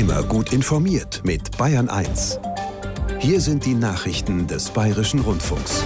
Immer gut informiert mit Bayern 1. Hier sind die Nachrichten des Bayerischen Rundfunks.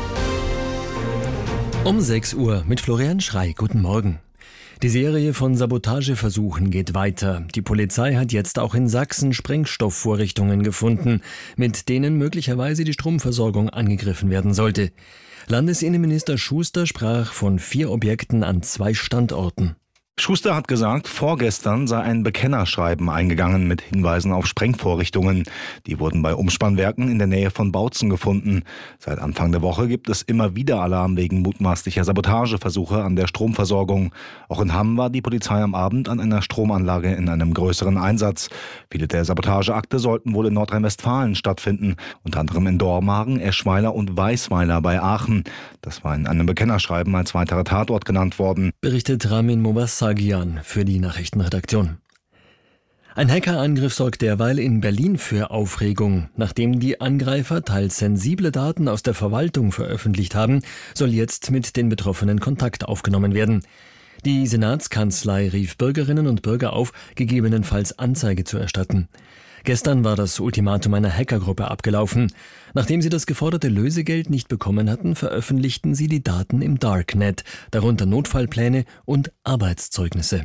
Um 6 Uhr mit Florian Schrey. Guten Morgen. Die Serie von Sabotageversuchen geht weiter. Die Polizei hat jetzt auch in Sachsen Sprengstoffvorrichtungen gefunden, mit denen möglicherweise die Stromversorgung angegriffen werden sollte. Landesinnenminister Schuster sprach von 4 Objekten an 2 Standorten. Schuster hat gesagt, vorgestern sei ein Bekennerschreiben eingegangen mit Hinweisen auf Sprengvorrichtungen. Die wurden bei Umspannwerken in der Nähe von Bautzen gefunden. Seit Anfang der Woche gibt es immer wieder Alarm wegen mutmaßlicher Sabotageversuche an der Stromversorgung. Auch in Hamm war die Polizei am Abend an einer Stromanlage in einem größeren Einsatz. Viele der Sabotageakte sollten wohl in Nordrhein-Westfalen stattfinden, unter anderem in Dormagen, Eschweiler und Weisweiler bei Aachen. Das war in einem Bekennerschreiben als weiterer Tatort genannt worden. Berichtet Ramin Movassagi für die Nachrichtenredaktion. Ein Hackerangriff sorgt derweil in Berlin für Aufregung. Nachdem die Angreifer teils sensible Daten aus der Verwaltung veröffentlicht haben, soll jetzt mit den Betroffenen Kontakt aufgenommen werden. Die Senatskanzlei rief Bürgerinnen und Bürger auf, gegebenenfalls Anzeige zu erstatten. Gestern war das Ultimatum einer Hackergruppe abgelaufen. Nachdem sie das geforderte Lösegeld nicht bekommen hatten, veröffentlichten sie die Daten im Darknet, darunter Notfallpläne und Arbeitszeugnisse.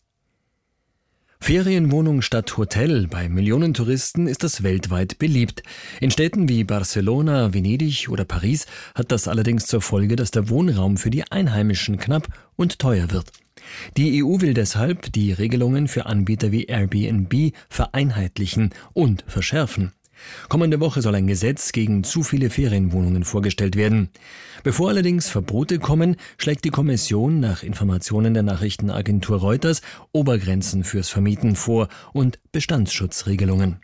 Ferienwohnung statt Hotel. Bei Millionen Touristen ist das weltweit beliebt. In Städten wie Barcelona, Venedig oder Paris hat das allerdings zur Folge, dass der Wohnraum für die Einheimischen knapp und teuer wird. Die EU will deshalb die Regelungen für Anbieter wie Airbnb vereinheitlichen und verschärfen. Kommende Woche soll ein Gesetz gegen zu viele Ferienwohnungen vorgestellt werden. Bevor allerdings Verbote kommen, schlägt die Kommission nach Informationen der Nachrichtenagentur Reuters Obergrenzen fürs Vermieten vor und Bestandsschutzregelungen.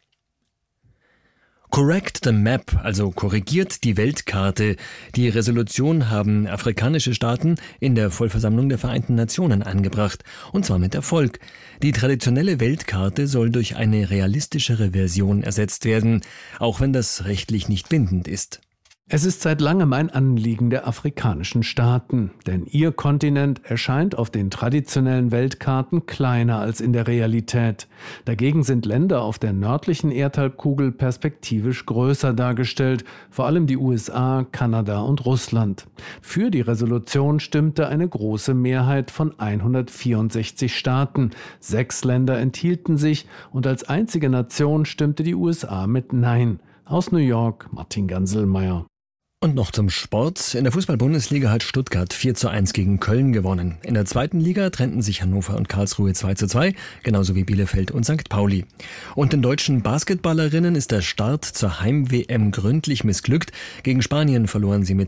Correct the Map, also korrigiert die Weltkarte. Die Resolution haben afrikanische Staaten in der Vollversammlung der Vereinten Nationen angebracht. Und zwar mit Erfolg. Die traditionelle Weltkarte soll durch eine realistischere Version ersetzt werden, auch wenn das rechtlich nicht bindend ist. Es ist seit langem ein Anliegen der afrikanischen Staaten, denn ihr Kontinent erscheint auf den traditionellen Weltkarten kleiner als in der Realität. Dagegen sind Länder auf der nördlichen Erdhalbkugel perspektivisch größer dargestellt, vor allem die USA, Kanada und Russland. Für die Resolution stimmte eine große Mehrheit von 164 Staaten. 6 Länder enthielten sich und als einzige Nation stimmte die USA mit Nein. Aus New York, Martin Ganselmeier. Und noch zum Sport. In der Fußball-Bundesliga hat Stuttgart 4:1 gegen Köln gewonnen. In der 2. Liga trennten sich Hannover und Karlsruhe 2:2, genauso wie Bielefeld und St. Pauli. Und den deutschen Basketballerinnen ist der Start zur Heim-WM gründlich missglückt. Gegen Spanien verloren sie mit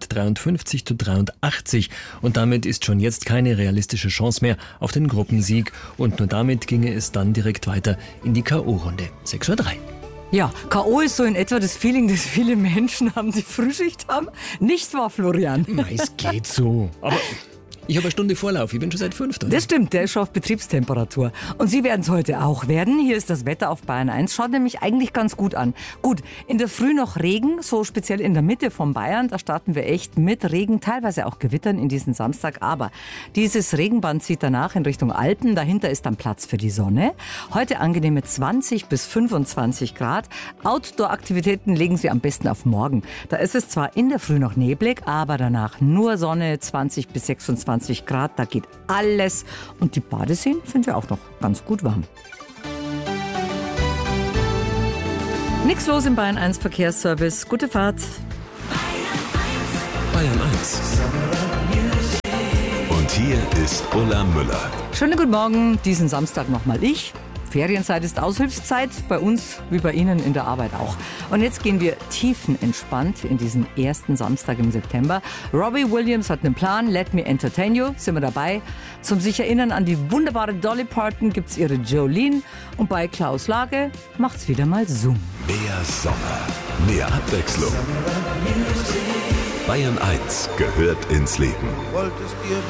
53:83 und damit ist schon jetzt keine realistische Chance mehr auf den Gruppensieg. Und nur damit ginge es dann direkt weiter in die K.O.-Runde. 6:03 Uhr. Ja, K.O. ist so in etwa das Feeling, das viele Menschen haben, die Frühschicht haben. Nicht wahr, Florian? Es geht so. Aber ich habe eine Stunde Vorlauf. Ich bin schon seit 5 da. Das stimmt, der ist schon auf Betriebstemperatur. Und Sie werden es heute auch werden. Hier ist das Wetter auf Bayern 1. Schaut nämlich eigentlich ganz gut an. Gut, in der Früh noch Regen, so speziell in der Mitte von Bayern. Da starten wir echt mit Regen, teilweise auch Gewittern in diesen Samstag. Aber dieses Regenband zieht danach in Richtung Alpen. Dahinter ist dann Platz für die Sonne. Heute angenehme 20 bis 25 Grad. Outdoor-Aktivitäten legen Sie am besten auf morgen. Da ist es zwar in der Früh noch neblig, aber danach nur Sonne, 20 bis 26 Grad, da geht alles. Und die Badeseen sind ja auch noch ganz gut warm. Nix los im Bayern 1 Verkehrsservice. Gute Fahrt. Bayern 1. Und hier ist Ulla Müller. Schönen guten Morgen, diesen Samstag nochmal ich. Ferienzeit ist Aushilfszeit, bei uns wie bei Ihnen in der Arbeit auch. Und jetzt gehen wir tiefenentspannt in diesen ersten Samstag im September. Robbie Williams hat einen Plan, Let Me Entertain You, sind wir dabei. Zum sich erinnern an die wunderbare Dolly Parton gibt's ihre Jolene. Und bei Klaus Lage macht's wieder mal Zoom. Mehr Sommer, mehr Abwechslung. Bayern 1 gehört ins Leben.